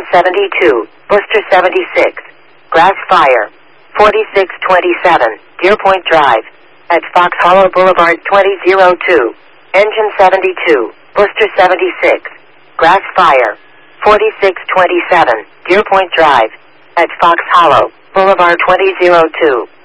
72, Worcester 76, Grass Fire, 4627, Deer Point Drive, at Fox Hollow Boulevard 2002, Engine 72, Worcester 76, Grass Fire, 4627, Deer Point Drive, at Fox Hollow Boulevard 2002.